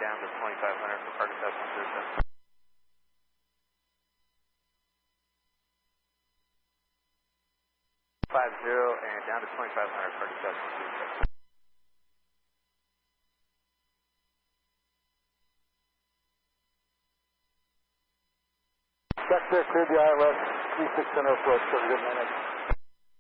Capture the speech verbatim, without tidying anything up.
down to twenty-five hundred for Park Assessment System. Five zero and down to twenty-five hundred Park Assessment System. Sector, clear the I L S three six zero four, so good minute.